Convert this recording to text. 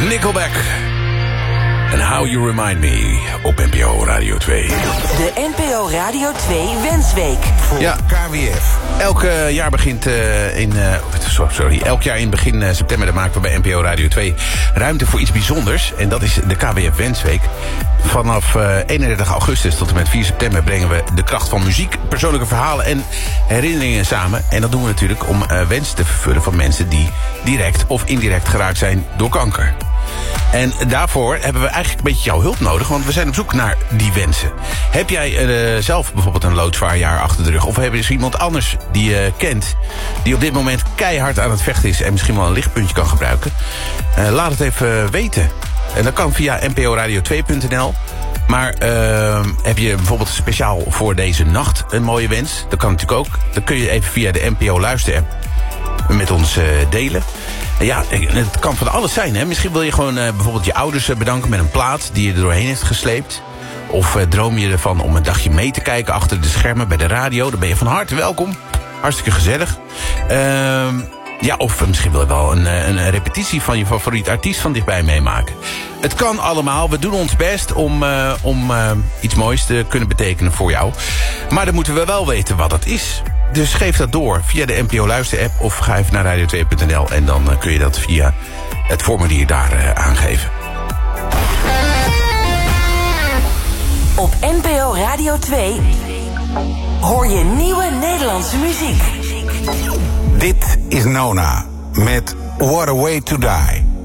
Nickelback. And How You Remind Me op NPO Radio 2. De NPO Radio 2 Wensweek. Voor KWF. Elk jaar in begin september maken we bij NPO Radio 2 ruimte voor iets bijzonders. En dat is de KWF Wensweek. Vanaf 31 augustus tot en met 4 september brengen we de kracht van muziek, persoonlijke verhalen en herinneringen samen. En dat doen we natuurlijk om wensen te vervullen van mensen die direct of indirect geraakt zijn door kanker. En daarvoor hebben we eigenlijk een beetje jouw hulp nodig, want we zijn op zoek naar die wensen. Heb jij zelf bijvoorbeeld een loodzwaar jaar achter de rug? Of heb je iemand anders die je kent, die op dit moment keihard aan het vechten is en misschien wel een lichtpuntje kan gebruiken? Laat het even weten. En dat kan via nporadio2.nl. Maar heb je bijvoorbeeld speciaal voor deze nacht een mooie wens? Dat kan natuurlijk ook. Dan kun je even via de NPO Luister-app met ons delen. Ja, het kan van alles zijn, hè. Misschien wil je gewoon bijvoorbeeld je ouders bedanken met een plaat die je er doorheen heeft gesleept. Of droom je ervan om een dagje mee te kijken achter de schermen bij de radio. Dan ben je van harte welkom. Hartstikke gezellig. Ja, of misschien wil je wel een repetitie van je favoriete artiest van dichtbij meemaken. Het kan allemaal. We doen ons best om iets moois te kunnen betekenen voor jou. Maar dan moeten we wel weten wat dat is. Dus geef dat door via de NPO Luister-app of ga even naar radio2.nl en dan kun je dat via het formulier daar aangeven. Op NPO Radio 2 hoor je nieuwe Nederlandse muziek. Dit is Nona met What a Way to Die.